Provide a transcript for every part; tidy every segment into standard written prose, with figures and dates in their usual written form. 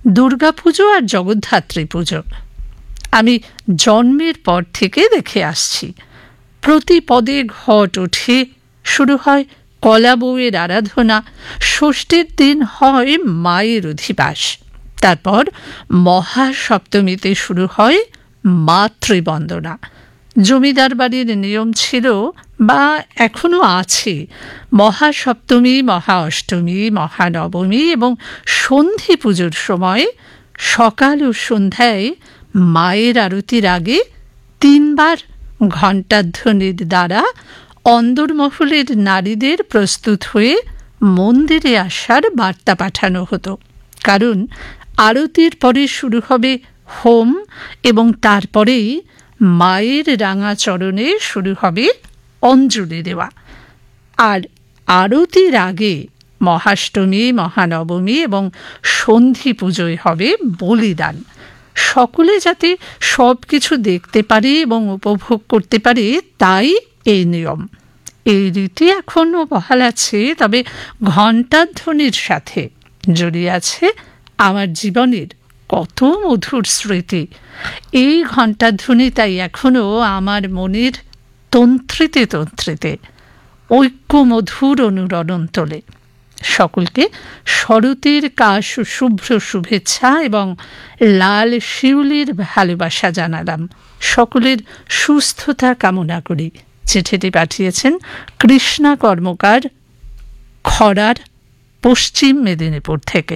দুর্গাপুজো আর জগদ্ধাত্রী পুজো আমি জন্মের পর থেকে দেখে আসছি। প্রতি পদে ঘট ওঠে, শুরু হয় কলা বউয়ের আরাধনা, ষষ্ঠীর দিন হয় মায়ের অধিবাস, তারপর মহাসপ্তমীতে শুরু হয় মাতৃবন্দনা। জমিদার বাড়ির নিয়ম ছিল বা এখনো আছে, মহাসপ্তমী, মহা অষ্টমী, মহানবমী এবং সন্ধি পুজোর সময় সকাল ও সন্ধ্যায় মায়ের আরতির আগে 3 বার ঘণ্টাধ্বনির দ্বারা অন্দরমহলের নারীদের প্রস্তুত হয়ে মন্দিরে আসার বার্তা পাঠানো হতো। কারণ আরতির পরে শুরু হবে হোম এবং তারপরেই মায়ের রাঙা চরণে শুরু হবে অঞ্জলি দেওয়া। আর আরতির আগে মহাষ্টমী, মহানবমী এবং সন্ধি পুজোয় হবে বলিদান। সকলে যাতে সব কিছু দেখতে পারে এবং উপভোগ করতে পারে, তাই এই নিয়ম। এই রীতি এখনও বহাল আছে, তবে ঘণ্টাধ্বনির সাথে জড়িয়ে আছে আমার জীবনের কত মধুর স্মৃতি। এই ঘণ্টাধ্বনি তাই এখনও আমার মনের তন্ত্রিতে তন্ত্রিতে ঐক্য মধুর অনুরণন তোলে। সকলকে শরতের কাশ শুভ্র শুভেচ্ছা এবং লাল শিউলির ভালোবাসা জানালাম। সকলের সুস্থতা কামনা করি। চিঠিটি পাঠিয়েছেন কৃষ্ণা কর্মকার, খড়ার, পশ্চিম মেদিনীপুর থেকে।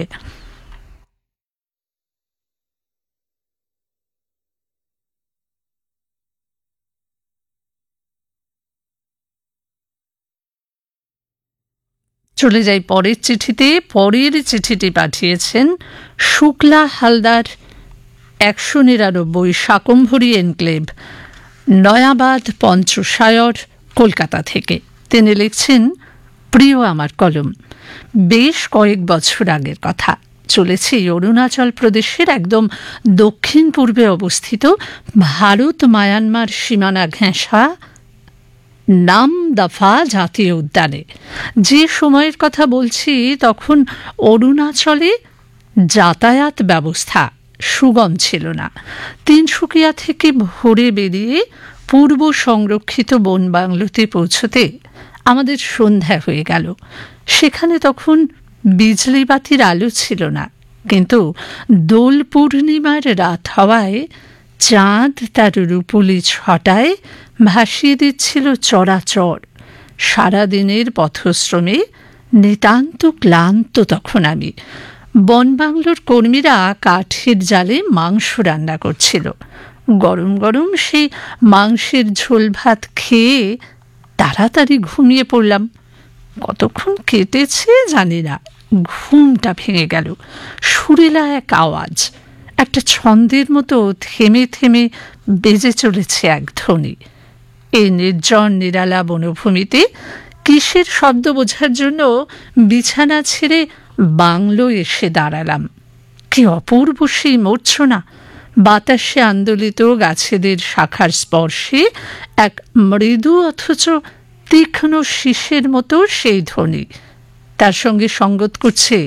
চলে যাই পরের চিঠিতে। পরের চিঠিটি পাঠিয়েছেন শুক্লা হালদার, 199 শাকম্ভরী এনক্লেভ, নয়াবাদ, পঞ্চশায়র, কলকাতা থেকে। তিনি লিখছেন, প্রিয় আমার কলম, বেশ কয়েক বছর আগের কথা। চলেছি অরুণাচল প্রদেশের একদম দক্ষিণ পূর্বে অবস্থিত ভারত মায়ানমার সীমানা ঘেঁষা নামদাফা জাতীয় উদ্যানে। যে সময়ের কথা বলছি তখন অরুণাচলে যাতায়াত ব্যবস্থা সুগম ছিল না। তিনসুকিয়া থেকে ভোরে বেরিয়ে পূর্ব সংরক্ষিত বন বাংলোতে পৌঁছতে আমাদের সন্ধ্যা হয়ে গেল। সেখানে তখন বিজলি বাতির আলো ছিল না, কিন্তু দোল পূর্ণিমার রাত হওয়ায় চাঁদ তার রূপলি ছটায় ভাসিয়ে দিচ্ছিল চরাচর। সারাদিনের পথশ্রমে নিতান্ত ক্লান্ত তখন আমি। বনবাংলোর কর্মীরা কাঠের জালে মাংস রান্না করছিল। গরম গরম সেই মাংসের ঝোল ভাত খেয়ে তাড়াতাড়ি ঘুমিয়ে পড়লাম। কতক্ষণ কেটেছে জানি না, ঘুমটা ভেঙে গেল। সুরেলা এক আওয়াজ, একটা ছন্দের মতো থেমে থেমে বেজে চলেছে এক ধ্বনি। এই নির্জন নিরালা বনভূমিতে কিসের শব্দ বোঝার জন্য বিছানা ছেড়ে বাংলো এসে দাঁড়ালাম। কি অপূর্ব সেই মূর্ছনা! বাতাসে আন্দোলিত গাছেদের শাখার স্পর্শে এক মৃদু অথচ তীক্ষ্ণ শীষের মতো সেই ধ্বনি। তার সঙ্গে সঙ্গত করছে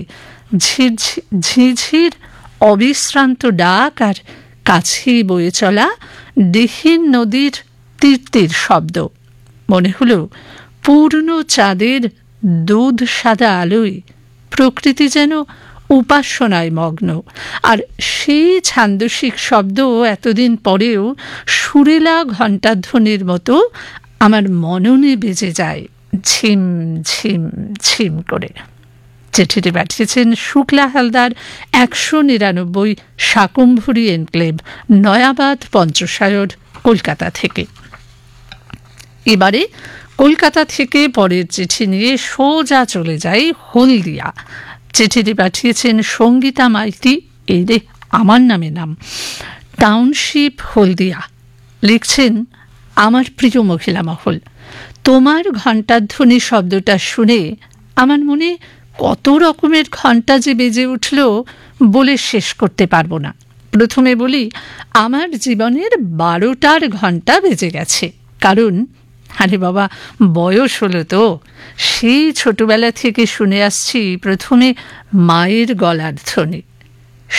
ঝিঝির অবিশ্রান্ত ডাক আর কাছেই বয়ে চলা দিহিন নদীর তীর্থের শব্দ। মনে হলো পূর্ণ চাঁদের দুধ সাদা আলোয় প্রকৃতি যেন উপাসনায় মগ্ন। আর সেই ছান্দসিক শব্দ এতদিন পরেও সুরেলা ঘণ্টাধ্বনির মতো আমার মননে বেজে যায় ঝিম ঝিম ঝিম করে। চিঠিটি পাঠিয়েছেন শুক্লা হালদার, 199 শাকম্ভরী এনক্লেভ, নয়াবাদ, পঞ্চশায়র, কলকাতা থেকে। এবারে কলকাতা থেকে পরের চিঠি নিয়ে সোজা চলে যাই হলদিয়া। চিঠিটি পাঠিয়েছেন সঙ্গীতা মাইতি, এই রে আমার নামে নাম, টাউনশিপ, হলদিয়া। লিখছেন, আমার প্রিয় মহিলা মহল, তোমার ঘণ্টাধ্বনি শব্দটা শুনে আমার মনে কত রকমের ঘণ্টা যে বেজে উঠল বলে শেষ করতে পারবো না। প্রথমে বলি, আমার জীবনের 12টার ঘণ্টা বেজে গেছে। কারণ আরে বাবা, বয়স হলো তো। সেই ছোটবেলা থেকে শুনে আসছি প্রথমে মায়ের গলার ধ্বনি,